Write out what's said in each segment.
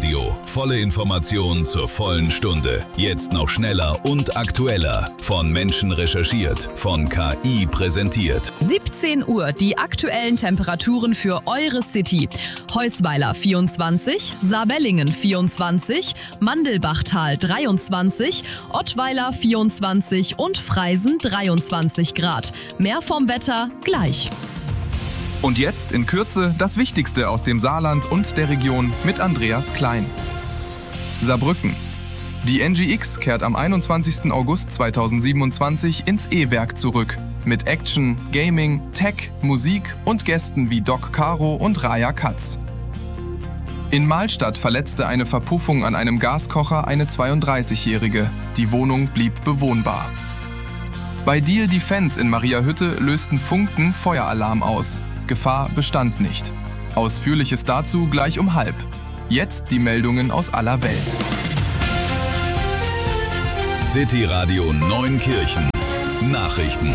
Radio. Volle Informationen zur vollen Stunde. Jetzt noch schneller und aktueller. Von Menschen recherchiert, von KI präsentiert. 17 Uhr, die aktuellen Temperaturen für eure City. Heusweiler 24, Saarbrücken 24, Mandelbachtal 23, Ottweiler 24 und Freisen 23 Grad. Mehr vom Wetter gleich. Und jetzt in Kürze das Wichtigste aus dem Saarland und der Region mit Andreas Klein. Saarbrücken. Die NGX kehrt am 21. August 2027 ins E-Werk zurück. Mit Action, Gaming, Tech, Musik und Gästen wie Doc Caro und Raya Katz. In Mahlstadt verletzte eine Verpuffung an einem Gaskocher eine 32-Jährige. Die Wohnung blieb bewohnbar. Bei Deal Defense in Mariahütte lösten Funken Feueralarm aus. Gefahr bestand nicht. Ausführliches dazu gleich um 12:30. Jetzt die Meldungen aus aller Welt. City Radio Neunkirchen. Nachrichten.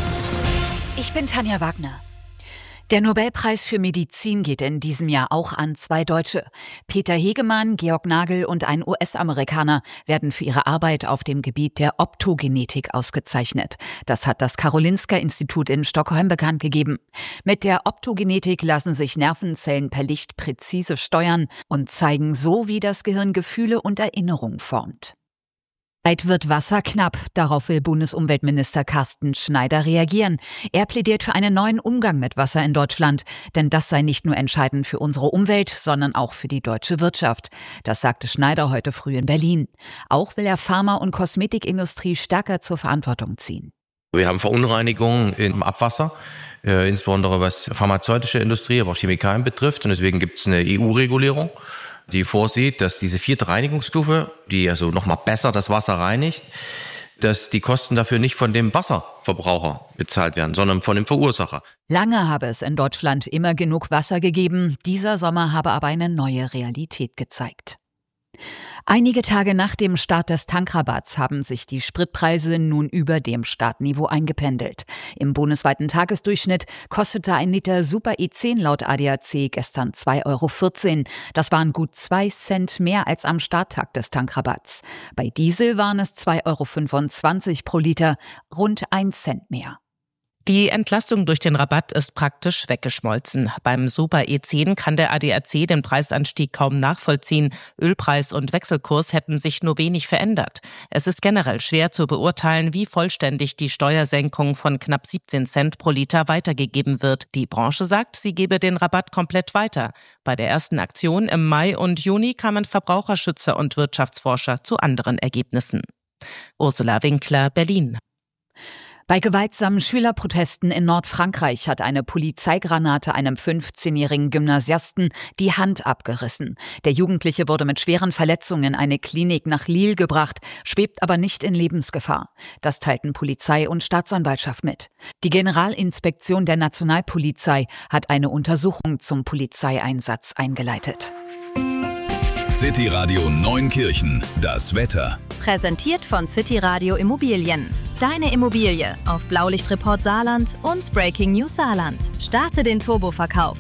Ich bin Tanja Wagner. Der Nobelpreis für Medizin geht in diesem Jahr auch an 2 Deutsche. Peter Hegemann, Georg Nagel und ein US-Amerikaner werden für ihre Arbeit auf dem Gebiet der Optogenetik ausgezeichnet. Das hat das Karolinska-Institut in Stockholm bekannt gegeben. Mit der Optogenetik lassen sich Nervenzellen per Licht präzise steuern und zeigen so, wie das Gehirn Gefühle und Erinnerungen formt. Bald wird Wasser knapp. Darauf will Bundesumweltminister Carsten Schneider reagieren. Er plädiert für einen neuen Umgang mit Wasser in Deutschland. Denn das sei nicht nur entscheidend für unsere Umwelt, sondern auch für die deutsche Wirtschaft. Das sagte Schneider heute früh in Berlin. Auch will er Pharma- und Kosmetikindustrie stärker zur Verantwortung ziehen. Wir haben Verunreinigungen im Abwasser, insbesondere was pharmazeutische Industrie, aber auch Chemikalien betrifft. Und deswegen gibt es eine EU-Regulierung, die vorsieht, dass diese 4. Reinigungsstufe, die also nochmal besser das Wasser reinigt, dass die Kosten dafür nicht von dem Wasserverbraucher bezahlt werden, sondern von dem Verursacher. Lange habe es in Deutschland immer genug Wasser gegeben. Dieser Sommer habe aber eine neue Realität gezeigt. Einige Tage nach dem Start des Tankrabatts haben sich die Spritpreise nun über dem Startniveau eingependelt. Im bundesweiten Tagesdurchschnitt kostete ein Liter Super E10 laut ADAC gestern 2,14 €. Das waren gut 2 Cent mehr als am Starttag des Tankrabatts. Bei Diesel waren es 2,25 € pro Liter, rund 1 Cent mehr. Die Entlastung durch den Rabatt ist praktisch weggeschmolzen. Beim Super E10 kann der ADAC den Preisanstieg kaum nachvollziehen. Ölpreis und Wechselkurs hätten sich nur wenig verändert. Es ist generell schwer zu beurteilen, wie vollständig die Steuersenkung von knapp 17 Cent pro Liter weitergegeben wird. Die Branche sagt, sie gebe den Rabatt komplett weiter. Bei der ersten Aktion im Mai und Juni kamen Verbraucherschützer und Wirtschaftsforscher zu anderen Ergebnissen. Ursula Winkler, Berlin. Bei gewaltsamen Schülerprotesten in Nordfrankreich hat eine Polizeigranate einem 15-jährigen Gymnasiasten die Hand abgerissen. Der Jugendliche wurde mit schweren Verletzungen in eine Klinik nach Lille gebracht, schwebt aber nicht in Lebensgefahr. Das teilten Polizei und Staatsanwaltschaft mit. Die Generalinspektion der Nationalpolizei hat eine Untersuchung zum Polizeieinsatz eingeleitet. City Radio Neunkirchen. Das Wetter. Präsentiert von City Radio Immobilien. Deine Immobilie auf Blaulichtreport Saarland und Breaking News Saarland. Starte den Turboverkauf.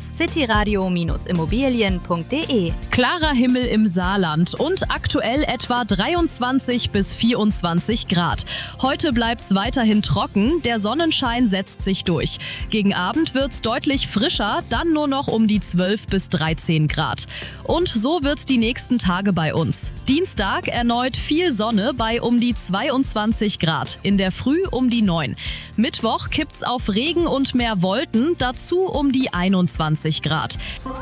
cityradio-immobilien.de. Klarer Himmel im Saarland und aktuell etwa 23 bis 24 Grad. Heute bleibt's weiterhin trocken, der Sonnenschein setzt sich durch. Gegen Abend wird's deutlich frischer, dann nur noch um die 12 bis 13 Grad. Und so wird's die nächsten Tage bei uns. Dienstag erneut viel Sonne bei um die 22 Grad, in der Früh um die 9. Mittwoch kippt's auf Regen und mehr Wolken, dazu um die 21 Grad.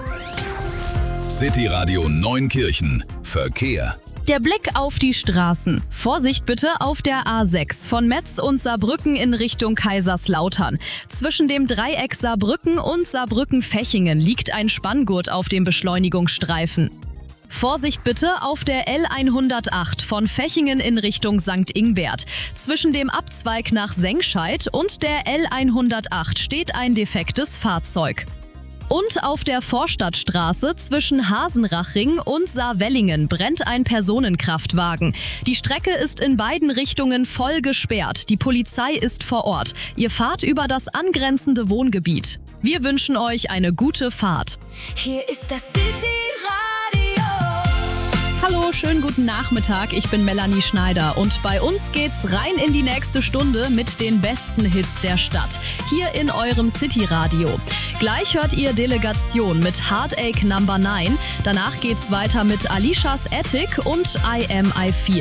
City Radio Neunkirchen. Verkehr. Der Blick auf die Straßen. Vorsicht bitte auf der A6 von Metz und Saarbrücken in Richtung Kaiserslautern. Zwischen dem Dreieck Saarbrücken und Saarbrücken-Fechingen liegt ein Spanngurt auf dem Beschleunigungsstreifen. Vorsicht bitte auf der L108 von Fechingen in Richtung St. Ingbert. Zwischen dem Abzweig nach Sengscheid und der L108 steht ein defektes Fahrzeug. Und auf der Vorstadtstraße zwischen Hasenrachring und Saarwellingen brennt ein Personenkraftwagen. Die Strecke ist in beiden Richtungen voll gesperrt. Die Polizei ist vor Ort. Ihr fahrt über das angrenzende Wohngebiet. Wir wünschen euch eine gute Fahrt. Hier ist das City Radio. Hallo, schönen guten Nachmittag. Ich bin Melanie Schneider und bei uns geht's rein in die nächste Stunde mit den besten Hits der Stadt. Hier in eurem City-Radio. Gleich hört ihr Delegation mit Heartache No. 9. Danach geht's weiter mit Alishas Attic und I Am I Feel.